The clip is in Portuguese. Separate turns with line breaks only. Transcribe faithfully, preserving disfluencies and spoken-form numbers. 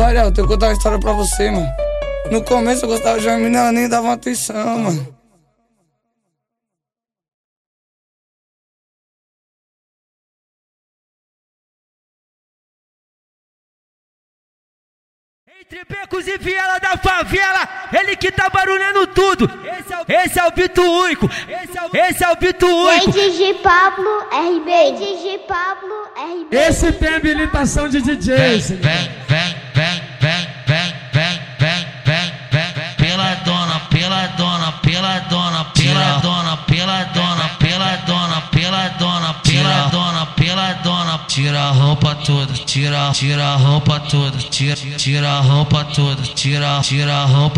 Ariel, eu tenho que contar uma história pra você, mano. No começo eu gostava de uma menina, ela nem dava uma atenção, mano.
Entre becos e viela da favela, ele que tá barulhando tudo. Esse é o, esse é o Bito Único. Esse é o, esse é o Bito Único.
D J Pablo R B. D J Pablo R B.
Esse tem habilitação de D J.
Vem, vem, vem, vem, vem, vem, vem, vem, vem, vem, pela dona, pela dona, pela dona, pela dona, pela dona, pela dona, pela dona, pela dona, pela dona, tira a roupa toda, tira, tira a roupa toda, tira, tira a roupa toda, tira, tira a roupa